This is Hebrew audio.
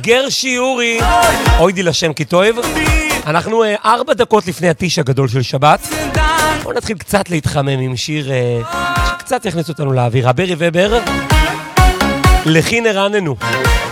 גר שיעורי, אוי די לשם כי טוב. אנחנו 4 דקות לפני הטיש הגדול של שבת. בואו נתחיל קצת להתחמם עם שיר שקצת יכניס אותנו לאווירה. ברי ובר, לכי נרננו.